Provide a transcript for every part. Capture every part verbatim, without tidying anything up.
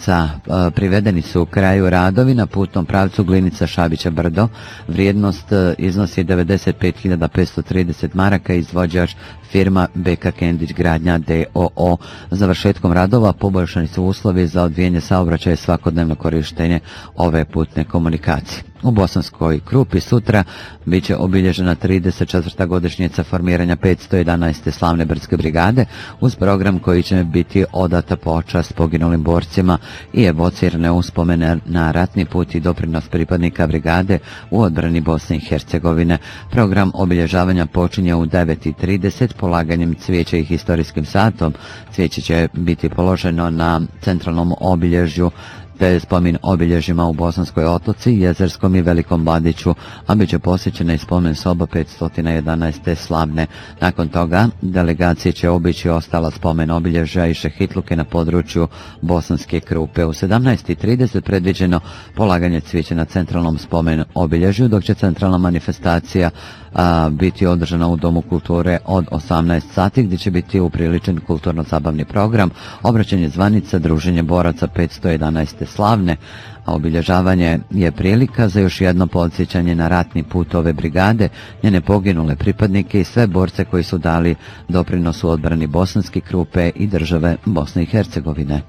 Glinaca. Privedeni su u kraju radovi na putnom pravcu Glinica-Šabića Brdo. Vrijednost iznosi devedeset pet hiljada petsto trideset maraka, izvođač firma B K Kendić gradnja d o o. Završetkom radova poboljšani su uslovi za odvijanje saobraćaja i svakodnevno korištenje ove putne komunikacije. U Bosanskoj Krupi sutra bit će obilježena trideset četvrta godišnjica formiranja petsto jedanaeste slavne brdske brigade uz program koji će biti odata počast poginulim borcima i evocirane uspomene na ratni put i doprinos pripadnika brigade u odbrani Bosne i Hercegovine. Program obilježavanja počinje u devet i trideset polaganjem cvijeća i historijskim satom. Cvijeće će biti položeno na centralnom obilježju te spomin obilježjima u Bosanskoj Otoci, Jezerskom i Velikom Badiću, a bit će posjećena i spomen soba petsto jedanaeste slavne. Nakon toga delegacije će obići ostala spomen obilježja i šehitluke na području Bosanske Krupe. U sedamnaest i trideset predviđeno polaganje cvijeća na centralnom spomen obilježju, dok će centralna manifestacija a, biti održana u Domu kulture od osamnaest sati, gdje će biti upriličen kulturno-zabavni program, obraćanje zvanica, druženje boraca petsto jedanaeste slavne, a obilježavanje je prilika za još jedno podsjećanje na ratni put ove brigade, njene poginule pripadnike i sve borce koji su dali doprinos u odbrani Bosanske Krupe i države Bosne i Hercegovine.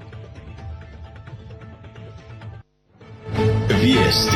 Vijesti.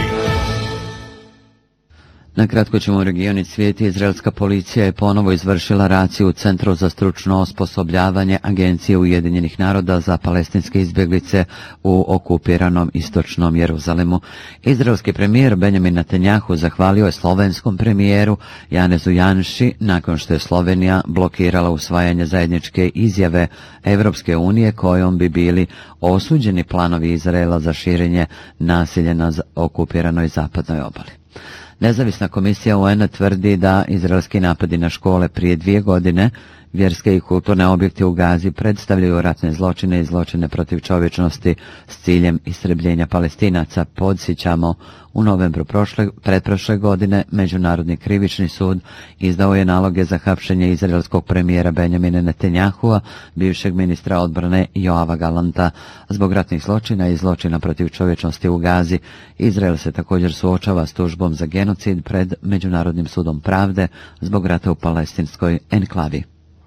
Nakratko ćemo u regioni svijeti. Izraelska policija je ponovo izvršila raciju u Centru za stručno osposobljavanje Agencije Ujedinjenih naroda za palestinske izbjeglice u okupiranom istočnom Jeruzalemu. Izraelski premijer Benjamin Netanjahu zahvalio je slovenskom premijeru Janezu Janši nakon što je Slovenija blokirala usvajanje zajedničke izjave Evropske unije kojom bi bili osuđeni planovi Izraela za širenje nasilja na okupiranoj zapadnoj obali. Nezavisna komisija U N tvrdi da izraelski napadi na škole prije dvije godine, vjerske i kulturne objekte u Gazi predstavljaju ratne zločine i zločine protiv čovječnosti s ciljem istrebljenja Palestinaca. Podsjećamo, u novembru prošle, pretprošle godine Međunarodni krivični sud izdao je naloge za hapšenje izraelskog premijera Benjamina Netanjahua, bivšeg ministra odbrane Joava Galanta, zbog ratnih zločina i zločina protiv čovječnosti u Gazi. Izrael se također suočava s tužbom za genocid pred Međunarodnim sudom pravde zbog rata u palestinskoj enklavi.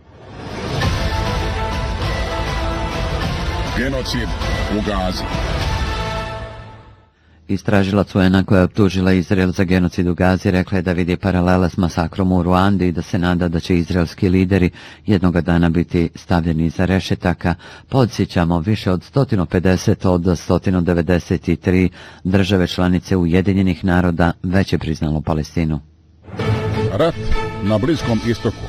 Genocid u Gazi. Istražilac U N-a koja je optužila Izrael za genocid u Gazi rekla je da vidi paralele s masakrom u Ruandi i da se nada da će izraelski lideri jednoga dana biti stavljeni iza rešetaka. Podsjećamo, više od sto pedeset od sto devedeset tri države članice Ujedinjenih naroda već je priznalo Palestinu. Rat na Bliskom istoku.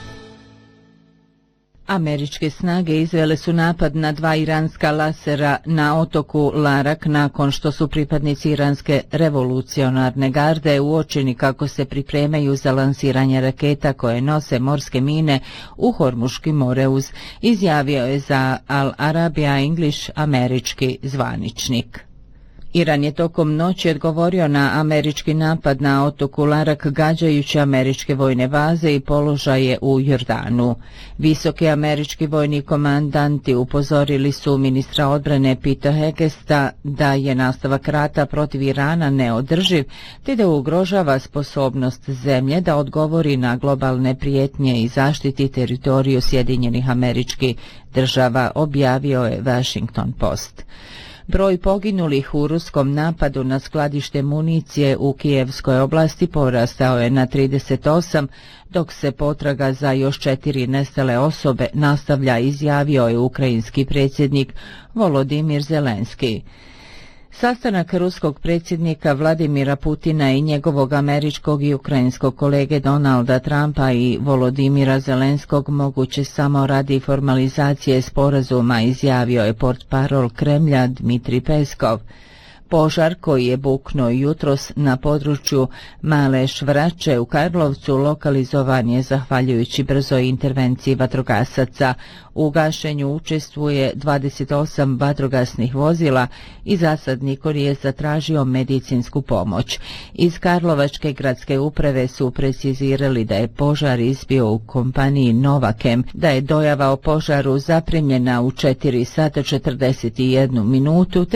Američke snage izvele su napad na dva iranska lasera na otoku Larak nakon što su pripadnici iranske revolucionarne garde uočeni kako se pripremaju za lansiranje raketa koje nose morske mine u Hormuški moreuz, izjavio je za Al Arabia English američki zvaničnik. Iran je tokom noći odgovorio na američki napad na otoku Larak gađajući američke vojne baze i položaje u Jordanu. Visoki američki vojni komandanti upozorili su ministra odbrane Peta Hegesta da je nastavak rata protiv Irana neodrživ te da ugrožava sposobnost zemlje da odgovori na globalne prijetnje i zaštiti teritoriju Sjedinjenih Američkih Država, objavio je Washington Post. Broj poginulih u ruskom napadu na skladište municije u Kijevskoj oblasti porastao je na trideset osam, dok se potraga za još četiri nestale osobe nastavlja, izjavio je ukrajinski predsjednik Volodimir Zelenski. Sastanak ruskog predsjednika Vladimira Putina i njegovog američkog i ukrajinskog kolege Donalda Trumpa i Volodimira Zelenskog moguće samo radi formalizacije sporazuma, izjavio je portparol Kremlja Dmitrij Peskov. Požar koji je buknuo jutros na području Male Švrače u Karlovcu lokalizovan je zahvaljujući brzoj intervenciji vatrogasaca. U gašenju učestvuje dvadeset osam vatrogasnih vozila i za sad niko nije zatražio medicinsku pomoć. Iz Karlovačke gradske uprave su precizirali da je požar izbio u kompaniji Novakem, da je dojava o požaru zaprimljena u četiri sata četrdeset jednu minutu, te